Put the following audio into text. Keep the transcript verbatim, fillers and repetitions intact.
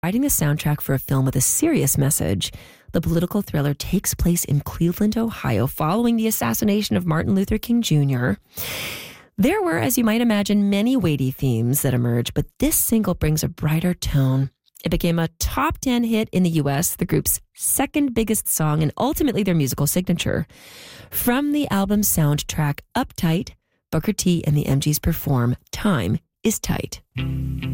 Writing the soundtrack for a film with a serious message, the political thriller takes place in Cleveland, Ohio, following the assassination of Martin Luther King Junior There were, as you might imagine, many weighty themes that emerged, but this single brings a brighter tone. It became a top ten hit in the U S, the group's second biggest song, and ultimately their musical signature. From the album soundtrack Uptight, Booker T and the M Gs perform Time is Tight.